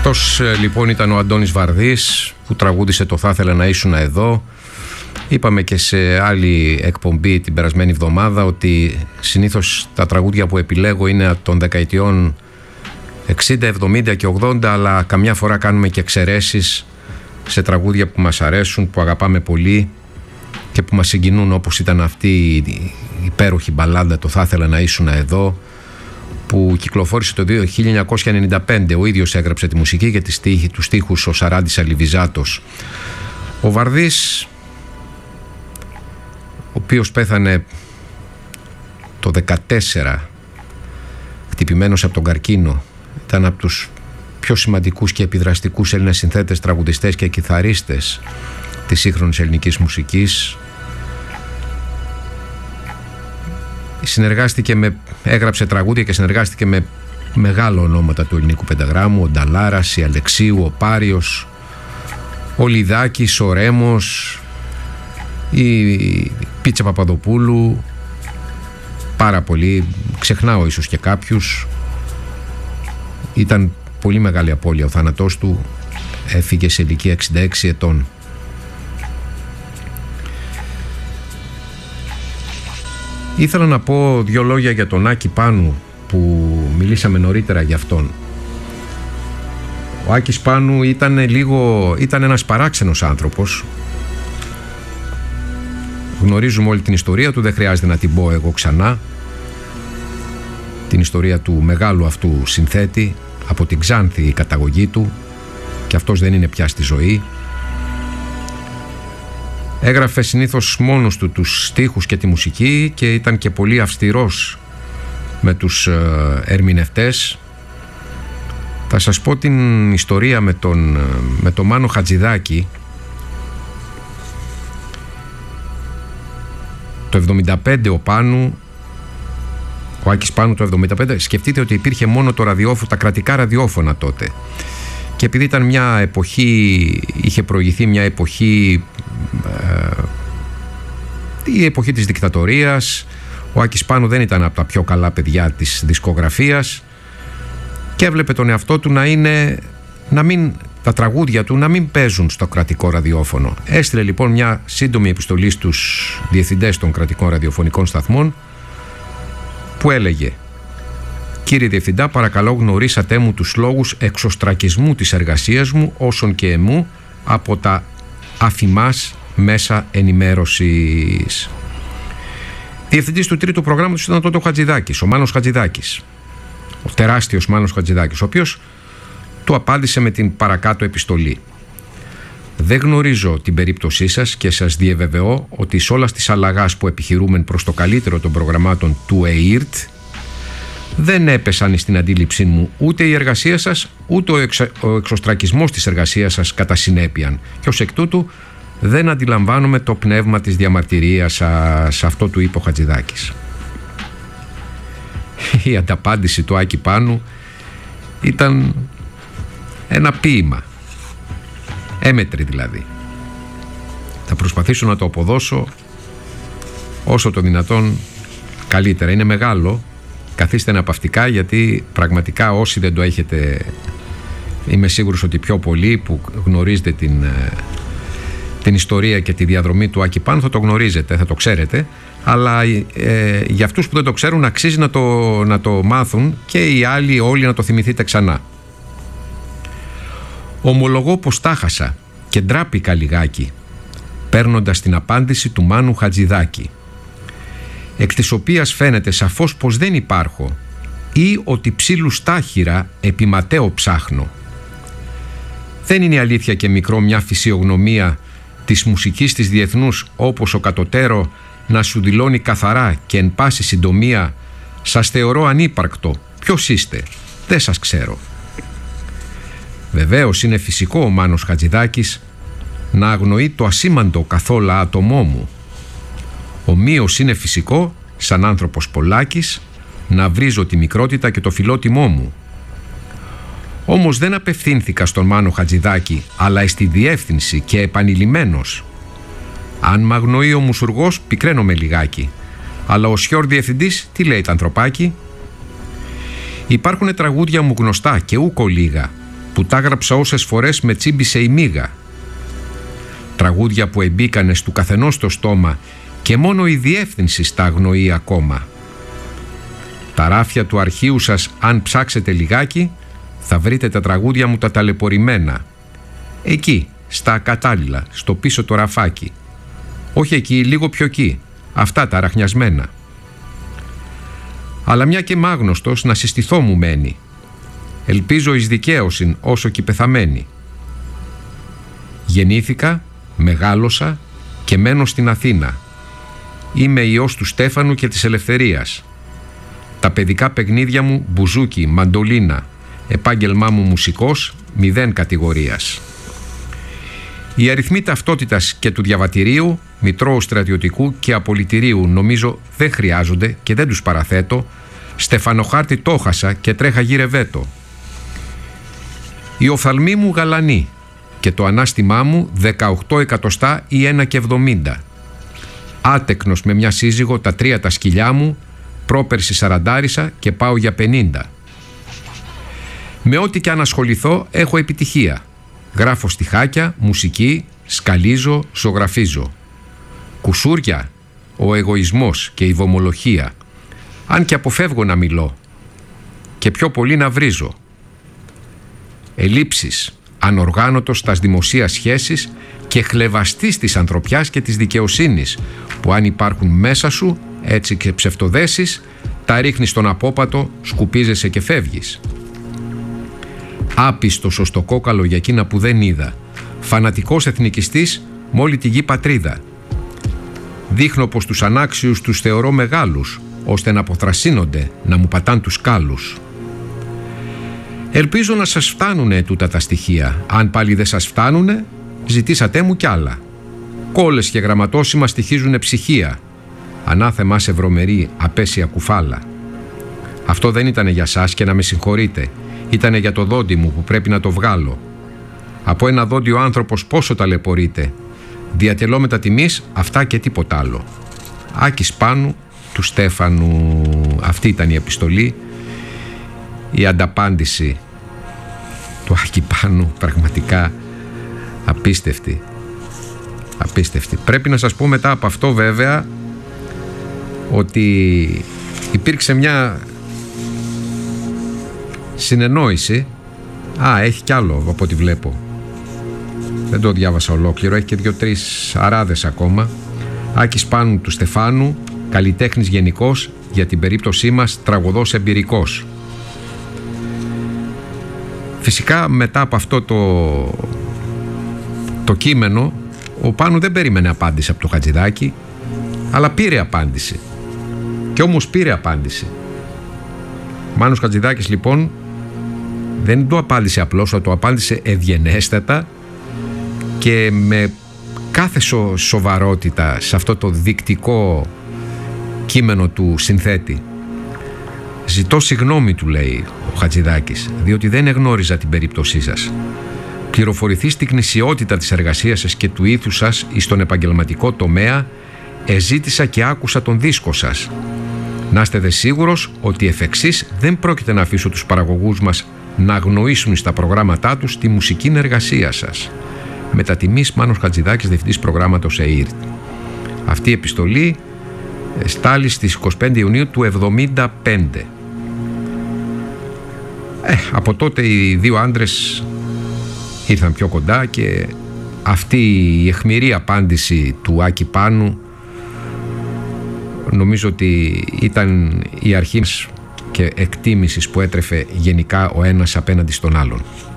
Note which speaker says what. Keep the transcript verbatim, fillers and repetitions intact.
Speaker 1: Αυτός λοιπόν ήταν ο Αντώνης Βαρδής που τραγούδισε το «Θα ήθελα να ήσουν εδώ». Είπαμε και σε άλλη εκπομπή την περασμένη εβδομάδα ότι συνήθως τα τραγούδια που επιλέγω είναι των δεκαετιών εξήντα, εβδομήντα και ογδόντα, αλλά καμιά φορά κάνουμε και εξαιρέσεις σε τραγούδια που μας αρέσουν, που αγαπάμε πολύ και που μας συγκινούν, όπως ήταν αυτή η υπέροχη μπαλάντα «Το θα ήθελα να ήσουν εδώ», που κυκλοφόρησε το χίλια εννιακόσια ενενήντα πέντε. Ο ίδιος έγραψε τη μουσική και τους στίχους ο Σαράντης Αλιβιζάτος. Ο Βαρδής, ο οποίος πέθανε το δεκατέσσερα χτυπημένος από τον καρκίνο, ήταν από τους πιο σημαντικούς και επιδραστικούς Έλληνες συνθέτες, τραγουδιστές και κιθαρίστες της σύγχρονης ελληνικής μουσικής. Συνεργάστηκε με, έγραψε τραγούδια και συνεργάστηκε με μεγάλα ονόματα του ελληνικού πενταγράμμου, ο Νταλάρας, η Αλεξίου, ο Πάριος, ο Λιδάκης, ο Ρέμος, η Πίτσα Παπαδοπούλου, πάρα πολύ, ξεχνάω ίσως και κάποιους. Ήταν πολύ μεγάλη απώλεια ο θάνατός του, έφυγε σε ηλικία εξήντα έξι ετών. Ήθελα να πω δύο λόγια για τον Άκη Πάνου, που μιλήσαμε νωρίτερα για αυτόν. Ο Άκης Πάνου ήταν λίγο, ήταν ένας παράξενος άνθρωπος. Γνωρίζουμε όλη την ιστορία του, δεν χρειάζεται να την πω εγώ ξανά. Την ιστορία του μεγάλου αυτού συνθέτη, από την Ξάνθη η καταγωγή του, και αυτός δεν είναι πια στη ζωή. Έγραφε συνήθως μόνος του τους στίχους και τη μουσική και ήταν και πολύ αυστηρός με τους ερμηνευτές. Θα σας πω την ιστορία με τον, με τον Μάνο Χατζηδάκη. Το εβδομήντα πέντε ο Πάνου, ο Άκης Πάνου το εβδομήντα πέντε, σκεφτείτε ότι υπήρχε μόνο το ραδιόφωνο, τα κρατικά ραδιόφωνα τότε. Και επειδή ήταν μια εποχή, είχε προηγηθεί μια εποχή, ε, η εποχή της δικτατορίας, ο Άκης Πάνου δεν ήταν από τα πιο καλά παιδιά της δισκογραφίας και έβλεπε τον εαυτό του να είναι, να μην, τα τραγούδια του να μην παίζουν στο κρατικό ραδιόφωνο. Έστειλε λοιπόν μια σύντομη επιστολή στους διευθυντές των κρατικών ραδιοφωνικών σταθμών που έλεγε: «Κύριε Διευθυντά, παρακαλώ γνωρίσατε μου τους λόγους εξωστρακισμού της εργασίας μου όσον και εμού από τα αφημάς μέσα ενημέρωσης». Διευθυντής του τρίτου προγράμματος ήταν τότε ο Χατζηδάκης, ο Μάνος Χατζηδάκης, ο τεράστιος Μάνος Χατζηδάκης, ο οποίος του απάντησε με την παρακάτω επιστολή: «Δεν γνωρίζω την περίπτωσή σας και σας διαβεβαιώ ότι σε όλα τις αλλαγάς που επιχειρούμεν προς το καλύτερο των προγραμμάτων του ΕΙΡΤ δεν έπεσαν στην αντίληψή μου ούτε η εργασία σας ούτε ο, εξα... ο εξωστρακισμός της εργασίας σας κατά συνέπειαν, και ως εκ τούτου δεν αντιλαμβάνομαι το πνεύμα της διαμαρτυρίας σας». Αυτό του είπε ο Χατζηδάκης. Η ανταπάντηση του Άκη Πάνου ήταν ένα ποίημα, έμετρη δηλαδή. Θα προσπαθήσω να το αποδώσω όσο το δυνατόν καλύτερα. Είναι μεγάλο, καθίστε αναπαυτικά, γιατί πραγματικά όσοι δεν το έχετε, είμαι σίγουρος ότι πιο πολλοί που γνωρίζετε την, την ιστορία και τη διαδρομή του Άκη Πάνου θα το γνωρίζετε, θα το ξέρετε, αλλά ε, για αυτούς που δεν το ξέρουν αξίζει να το, να το μάθουν και οι άλλοι όλοι να το θυμηθείτε ξανά. «Ομολογώ πως τα χάσα και ντράπηκα λιγάκι παίρνοντας την απάντηση του Μάνου Χατζηδάκη, εκ της οποίας φαίνεται σαφώς πως δεν υπάρχω ή ότι ψήλου στάχυρα επιματέω ψάχνω. Δεν είναι αλήθεια και μικρό μια φυσιογνωμία της μουσικής της διεθνούς, όπως ο κατωτέρω να σου δηλώνει καθαρά και εν πάση συντομία σας θεωρώ ανύπαρκτο, ποιος είστε, δεν σας ξέρω. Βεβαίως είναι φυσικό ο Μάνος Χατζηδάκης να αγνοεί το ασήμαντο καθόλου άτομό μου. Ομοίως είναι φυσικό, σαν άνθρωπος Πολάκης, να βρίζω τη μικρότητα και το φιλότιμό μου. Όμως δεν απευθύνθηκα στον Μάνο Χατζηδάκη, αλλά στη διεύθυνση και επανειλημμένος. Αν μ' αγνοεί ο μουσουργός, πικραίνομαι λιγάκι, αλλά ο σιόρ διευθυντής τι λέει τ' ανθρωπάκι? Υπάρχουν τραγούδια μου γνωστά και ούκο λίγα, που που τα έγραψα όσες φορές με τσίμπησε η μύγα. Τραγούδια που εμπίκανε στου καθενός το στόμα και μόνο η διεύθυνση τα αγνοεί ακόμα. Τα ράφια του αρχείου σας, αν ψάξετε λιγάκι, θα βρείτε τα τραγούδια μου τα ταλαιπωρημένα. Εκεί, στα ακατάλληλα, στο πίσω το ραφάκι. Όχι εκεί, λίγο πιο εκεί, αυτά τα αραχνιασμένα. Αλλά μια και μ' άγνωστος να συστηθώ μου μένει. Ελπίζω εις δικαίωσιν όσο και πεθαμένη. Γεννήθηκα, μεγάλωσα και μένω στην Αθήνα. Είμαι ιός του Στέφανου και της Ελευθερίας. Τα παιδικά παιχνίδια μου μπουζούκι, μαντολίνα. Επάγγελμά μου μουσικός, μηδέν κατηγορίας. Οι αριθμοί ταυτότητας και του διαβατηρίου, μητρώου στρατιωτικού και απολυτηρίου νομίζω δεν χρειάζονται και δεν τους παραθέτω. Στεφανοχάρτη το χάσα και τρέχα γύρε βέτο. Η οφθαλμή μου γαλανή και το ανάστημά μου δεκαοκτώ εκατοστά ή ένα και εβδομήντα. Άτεκνος με μια σύζυγο τα τρία τα σκυλιά μου, πρόπερση σαραντάρισα και πάω για πενήντα. Με ό,τι και αν ασχοληθώ έχω επιτυχία. Γράφω στιχάκια, μουσική, σκαλίζω, ζωγραφίζω. Κουσούρια, ο εγωισμός και η βομολοχία. Αν και αποφεύγω να μιλώ και πιο πολύ να βρίζω. Ελλείψεις, ανοργάνωτος στας δημοσίας σχέσεις και χλεβαστής της ανθρωπιάς και της δικαιοσύνης που αν υπάρχουν μέσα σου έτσι και ψευτοδέσεις τα ρίχνεις στον απόπατο, σκουπίζεσαι και φεύγεις. Άπιστος ως το κόκαλο για εκείνα που δεν είδα. Φανατικός εθνικιστής με όλη τη γη πατρίδα. Δείχνω πως τους ανάξιους τους θεωρώ μεγάλους, ώστε να αποθρασύνονται, να μου πατάν τους κάλους. Ελπίζω να σας φτάνουνε τούτα τα στοιχεία. Αν πάλι δεν σας φτάνουνε, ζητήσατε μου κι άλλα. Κόλλες και γραμματόσημα στοιχίζουνε ψυχία. Ανάθεμά σε βρωμερή, απέσια κουφάλα. Αυτό δεν ήτανε για σας και να με συγχωρείτε. Ήτανε για το δόντι μου που πρέπει να το βγάλω. Από ένα δόντι ο άνθρωπος πόσο ταλαιπωρείται. Διατελώ μετα τιμής αυτά και τίποτα άλλο. Άκης Πάνου του Στέφανου. Αυτή ήταν η επιστολή. Η ανταπάντηση του Άκη Πάνου, πραγματικά απίστευτη. Απίστευτη. Πρέπει να σας πω μετά από αυτό βέβαια ότι υπήρξε μια συνεννόηση. Α, έχει κι άλλο από ό,τι βλέπω. Δεν το διάβασα ολόκληρο. Έχει και δύο-τρεις αράδες ακόμα. Άκης Πάνου του Στεφάνου, καλλιτέχνης γενικός, για την περίπτωσή μας τραγωδός εμπειρικός. Φυσικά μετά από αυτό το, το κείμενο ο Πάνου δεν περίμενε απάντηση από το Χατζηδάκη, αλλά πήρε απάντηση. Και όμως πήρε απάντηση. Ο Μάνος Χατζηδάκης λοιπόν δεν του απάντησε απλώς, αλλά το απάντησε ευγενέστατα και με κάθε σο, σοβαρότητα σε αυτό το δεικτικό κείμενο του συνθέτη. Ζητώ συγγνώμη, του λέει ο Χατζηδάκης, διότι δεν εγνώριζα την περίπτωσή σας. Πληροφορηθείς την γνησιότητα της εργασίας σας και του ήθους σας εις τον επαγγελματικό τομέα, εζήτησα και άκουσα τον δίσκο σας. Να είστε δε σίγουρος ότι εφ' εξής δεν πρόκειται να αφήσω τους παραγωγούς μας να αγνοήσουν στα προγράμματά τους τη μουσική εργασία σας. Μετα τιμής Μάνος Χατζηδάκης, διευθυντής προγράμματος ΕΙΡΤ. Αυτή η επιστολή στάλει στις είκοσι πέντε Ιουνίου του εβδομήντα πέντε. Ε, από τότε οι δύο άντρες ήρθαν πιο κοντά και αυτή η αιχμηρή απάντηση του Άκη Πάνου νομίζω ότι ήταν η αρχή και εκτίμησης που έτρεφε γενικά ο ένας απέναντι στον άλλον.